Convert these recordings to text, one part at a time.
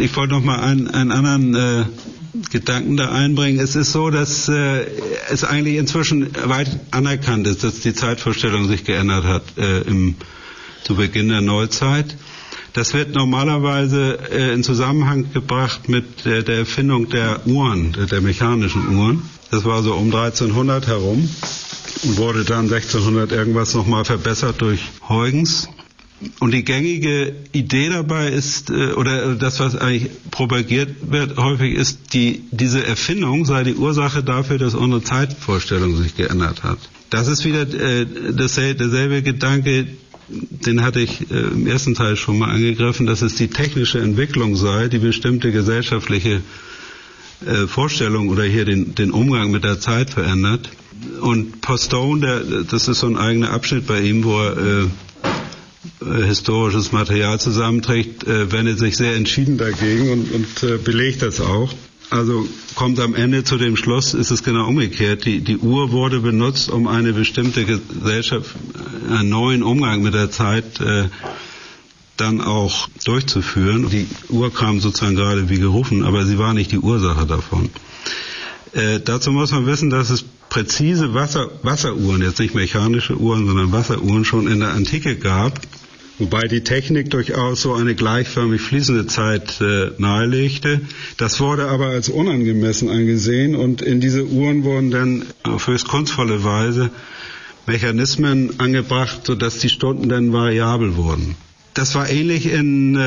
ich wollte noch mal einen anderen Gedanken da einbringen. Es ist so, dass es eigentlich inzwischen weit anerkannt ist, dass die Zeitvorstellung sich geändert hat zu Beginn der Neuzeit. Das wird normalerweise in Zusammenhang gebracht mit der Erfindung der Uhren, der mechanischen Uhren. Das war so um 1300 herum und wurde dann 1600 irgendwas nochmal verbessert durch Huygens. Und die gängige Idee dabei ist, oder das, was eigentlich propagiert wird, häufig ist, diese Erfindung sei die Ursache dafür, dass unsere Zeitvorstellung sich geändert hat. Das ist wieder derselbe Gedanke, den hatte ich im ersten Teil schon mal angegriffen, dass es die technische Entwicklung sei, die bestimmte gesellschaftliche Vorstellung oder hier den Umgang mit der Zeit verändert. Und Postone, das ist so ein eigener Abschnitt bei ihm, wo er historisches Material zusammenträgt, wendet sich sehr entschieden dagegen und belegt das auch. Also kommt am Ende zu dem Schluss, ist es genau umgekehrt. Die Uhr wurde benutzt, um eine bestimmte Gesellschaft, einen neuen Umgang mit der Zeit dann auch durchzuführen. Die Uhr kam sozusagen gerade wie gerufen, aber sie war nicht die Ursache davon. Dazu muss man wissen, dass es präzise Wasseruhren, jetzt nicht mechanische Uhren, sondern Wasseruhren schon in der Antike gab, wobei die Technik durchaus so eine gleichförmig fließende Zeit nahelegte. Das wurde aber als unangemessen angesehen und in diese Uhren wurden dann auf höchst kunstvolle Weise Mechanismen angebracht, sodass die Stunden dann variabel wurden. Das war ähnlich in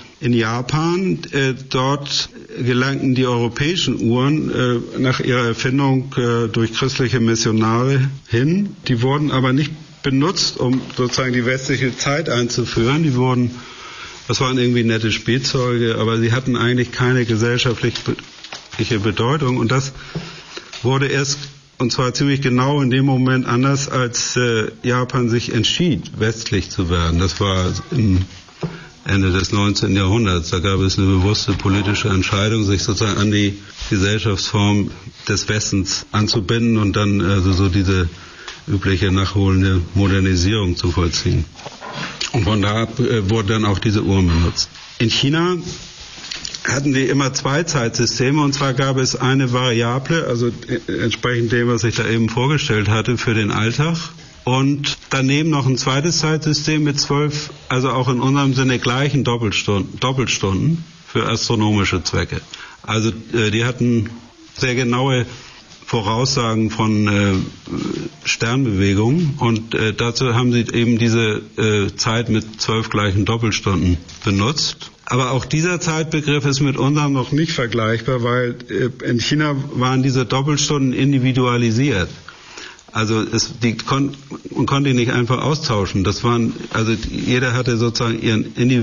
Japan. Dort gelangten die europäischen Uhren nach ihrer Erfindung durch christliche Missionare hin. Die wurden aber nicht benutzt, um sozusagen die westliche Zeit einzuführen. Das waren irgendwie nette Spielzeuge, aber sie hatten eigentlich keine gesellschaftliche Bedeutung. Und das wurde erst, und zwar ziemlich genau in dem Moment anders, als Japan sich entschied, westlich zu werden. Das war im Ende des 19. Jahrhunderts. Da gab es eine bewusste politische Entscheidung, sich sozusagen an die Gesellschaftsform des Westens anzubinden und dann so diese übliche nachholende Modernisierung zu vollziehen. Und von da ab wurden dann auch diese Uhren benutzt. In China hatten die immer zwei Zeitsysteme, und zwar gab es eine Variable, also entsprechend dem, was ich da eben vorgestellt hatte, für den Alltag. Und daneben noch ein zweites Zeitsystem mit 12, also auch in unserem Sinne gleichen Doppelstunden für astronomische Zwecke. Also die hatten sehr genaue Voraussagen von Sternbewegungen und dazu haben sie eben diese Zeit mit 12 gleichen Doppelstunden benutzt. Aber auch dieser Zeitbegriff ist mit unserem noch nicht vergleichbar, weil in China waren diese Doppelstunden individualisiert. Also man konnte die nicht einfach austauschen. Jeder hatte sozusagen ihre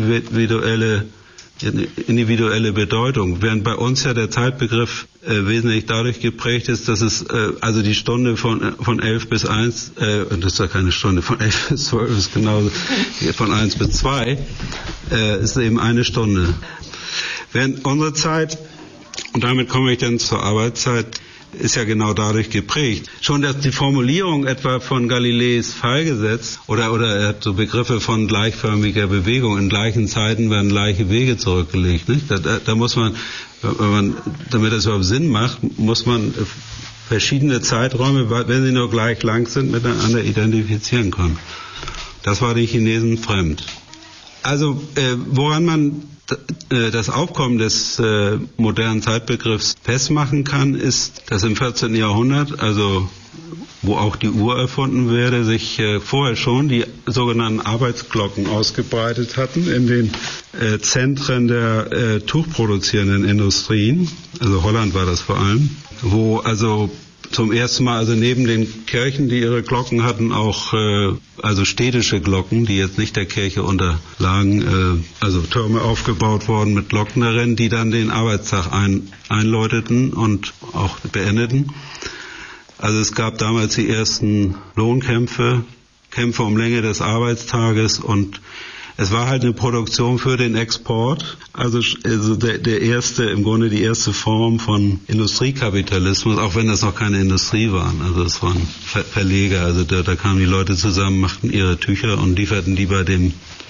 individuelle Bedeutung, während bei uns ja der Zeitbegriff wesentlich dadurch geprägt ist, dass es also die Stunde von 11 bis 1, und das ist ja keine Stunde, von 11 bis 12 ist genauso, von 1 bis 2 ist eben eine Stunde. Während unsere Zeit, und damit komme ich dann zur Arbeitszeit, ist ja genau dadurch geprägt. Schon dass die Formulierung etwa von Galileis Fallgesetz oder er hat so Begriffe von gleichförmiger Bewegung, in gleichen Zeiten werden gleiche Wege zurückgelegt. Nicht? Da muss man, damit das überhaupt Sinn macht, muss man verschiedene Zeiträume, wenn sie nur gleich lang sind, miteinander identifizieren können. Das war den Chinesen fremd. Also woran man das Aufkommen des modernen Zeitbegriffs festmachen kann, ist, dass im 14. Jahrhundert, also wo auch die Uhr erfunden wurde, sich vorher schon die sogenannten Arbeitsglocken ausgebreitet hatten in den Zentren der tuchproduzierenden Industrien, also Holland war das vor allem, wo also zum ersten Mal, also neben den Kirchen, die ihre Glocken hatten, auch also städtische Glocken, die jetzt nicht der Kirche unterlagen, also Türme aufgebaut worden mit Glocken darin, die dann den Arbeitstag einläuteten und auch beendeten. Also es gab damals die ersten Lohnkämpfe, Kämpfe um Länge des Arbeitstages, und es war halt eine Produktion für den Export, also der erste, im Grunde die erste Form von Industriekapitalismus, auch wenn das noch keine Industrie waren. Also es waren Verleger, also da kamen die Leute zusammen, machten ihre Tücher und lieferten die bei dem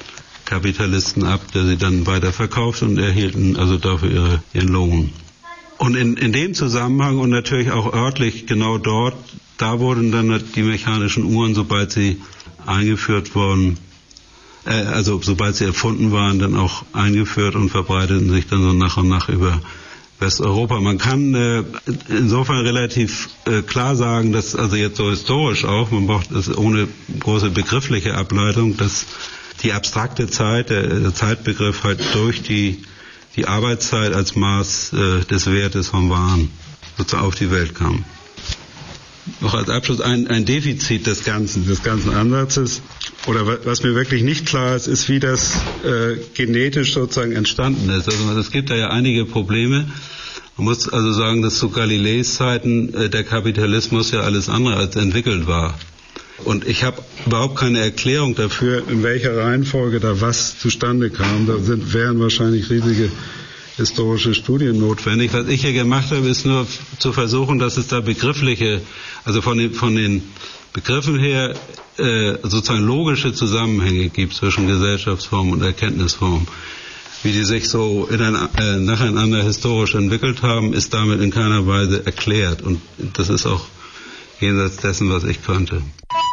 Kapitalisten ab, der sie dann weiterverkauft und erhielten also dafür ihren Lohn. Und in dem Zusammenhang und natürlich auch örtlich genau dort, da wurden dann die mechanischen Uhren, sobald sie eingeführt wurden, also sobald sie erfunden waren, dann auch eingeführt und verbreiteten sich dann so nach und nach über Westeuropa. Man kann insofern relativ klar sagen, dass also jetzt so historisch auch, man braucht das ohne große begriffliche Ableitung, dass die abstrakte Zeit, der Zeitbegriff halt durch die Arbeitszeit als Maß des Wertes von Waren sozusagen auf die Welt kam. Noch als Abschluss ein Defizit des ganzen Ansatzes, oder was mir wirklich nicht klar ist, wie das genetisch sozusagen entstanden ist. Also es gibt da ja einige Probleme. Man muss also sagen, dass zu Galileis Zeiten der Kapitalismus ja alles andere als entwickelt war. Und ich habe überhaupt keine Erklärung dafür, in welcher Reihenfolge da was zustande kam. Da wären wahrscheinlich riesige historische Studien notwendig. Was ich hier gemacht habe, ist nur zu versuchen, dass es da begriffliche, also von den Begriffen her sozusagen logische Zusammenhänge gibt zwischen Gesellschaftsform und Erkenntnisform. Wie die sich so nacheinander historisch entwickelt haben, ist damit in keiner Weise erklärt. Und das ist auch jenseits dessen, was ich könnte.